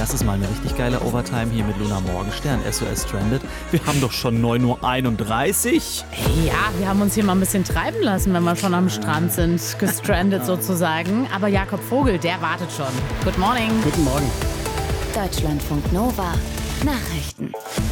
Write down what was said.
erstes Mal eine richtig geile Overtime hier mit Luna Morgenstern, SOS Stranded. Wir haben doch schon 9:31 Uhr. Hey, ja, wir haben uns hier mal ein bisschen treiben lassen, wenn wir schon am Strand sind, gestrandet sozusagen. Aber Jakob Vogel, der wartet schon. Good morning. Guten Morgen. Deutschlandfunk Nova Nachrichten.